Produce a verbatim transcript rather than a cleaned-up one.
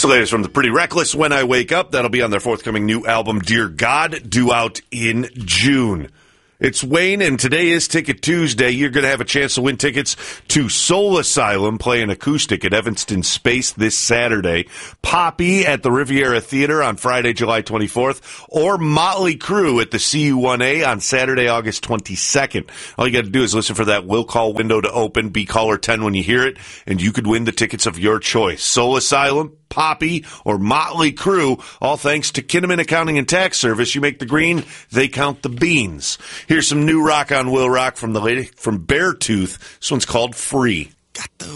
the latest from the Pretty Reckless, When I Wake Up. That'll be on their forthcoming new album, Dear God, due out in June. It's Wayne, and today is Ticket Tuesday. You're going to have a chance to win tickets to Soul Asylum playing acoustic at Evanston Space this Saturday, Poppy at the Riviera Theater on Friday, July twenty-fourth, or Motley Crue at the C U one A on Saturday, August twenty-second. All you got to do is listen for that will call window to open, be caller ten when you hear it, and you could win the tickets of your choice. Soul Asylum, Poppy, or Motley Crue, all thanks to Kinnaman Accounting and Tax Service. You make the green, they count the beans. Here's some new rock on Will Rock from the lady from Beartooth. This one's called Free. Got the